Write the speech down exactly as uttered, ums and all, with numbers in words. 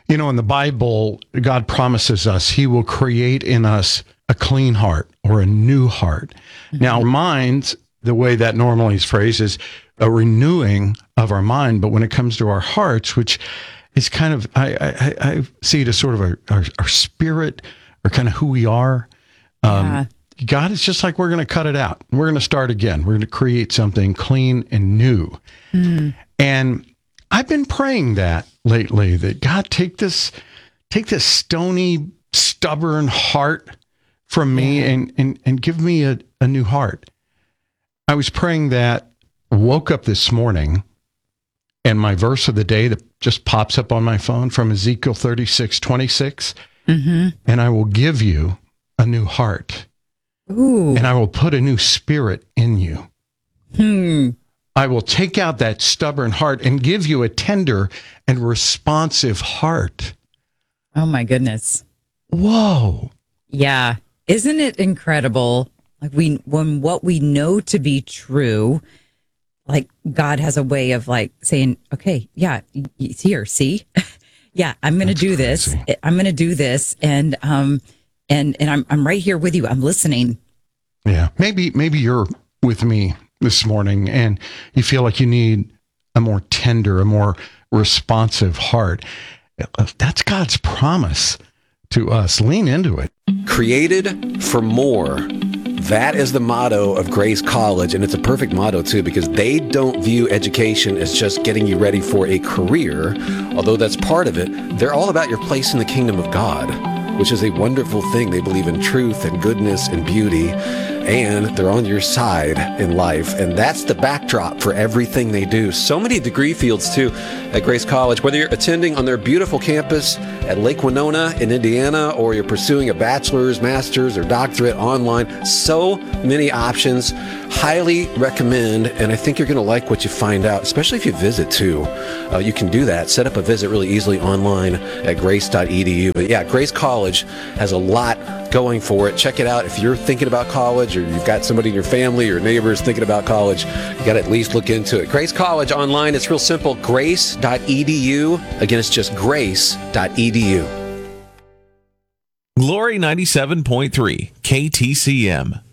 You know, in the Bible, God promises us he will create in us a clean heart or a new heart. Mm-hmm. Now, minds, the way that normally is phrased, is a renewing of our mind. But when it comes to our hearts, which is kind of, I, I, I see it as sort of a, our, our spirit or kind of who we are. Um, yeah. God is just like, we're going to cut it out. We're going to start again. We're going to create something clean and new. Mm. And I've been praying that lately, that God, take this, take this stony, stubborn heart from me yeah. and, and, and give me a, a new heart. I was praying that, woke up this morning, and my verse of the day that just pops up on my phone from Ezekiel thirty-six twenty-six, mm-hmm. and I will give you a new heart. Ooh. And I will put a new spirit in you. Hmm. I will take out that stubborn heart and give you a tender and responsive heart. Oh, my goodness. Whoa. Yeah. Isn't it incredible? Like we, when what we know to be true, like God has a way of like saying, okay, yeah, it's here. See? yeah, I'm going to do crazy. this. I'm going to do this. And, um, and, and I'm, I'm right here with you. I'm listening. Yeah. Maybe, maybe you're with me this morning and you feel like you need a more tender, a more responsive heart. That's God's promise to us. Lean into it. Created for more. That is the motto of Grace College, and it's a perfect motto, too, because they don't view education as just getting you ready for a career, although that's part of it. They're all about your place in the kingdom of God, which is a wonderful thing. They believe in truth and goodness and beauty, and they're on your side in life, and that's the backdrop for everything they do. So many degree fields, too, at Grace College. Whether you're attending on their beautiful campus at Lake Winona in Indiana, or you're pursuing a bachelor's, master's, or doctorate online, so many options. Highly recommend, and I think you're going to like what you find out, especially if you visit, too. Uh, you can do that. Set up a visit really easily online at grace dot e d u. But yeah, Grace College has a lot going for it. Check it out. If you're thinking about college, or you've got somebody in your family or neighbors thinking about college, you got to at least look into it. Grace College online, it's real simple. grace dot e d u. Again, it's just grace dot e d u. Glory ninety-seven point three, K T C M.